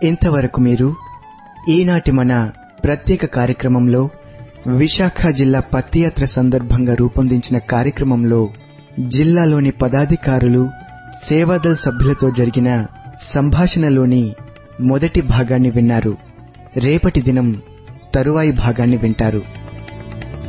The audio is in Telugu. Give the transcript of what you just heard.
ఇంతవరకు మీరు ఈనాటి మన ప్రత్యేక కార్యక్రమంలో విశాఖ జిల్లా పత్తి యాత్ర సందర్భంగా రూపొందించిన కార్యక్రమంలో జిల్లాలోని పదాధికారులు, సేవాదళ్ సభ్యులతో జరిగిన సంభాషణలోని మొదటి భాగాన్ని విన్నారు. రేపటి దినం తరువాయి భాగాన్ని వింటారు.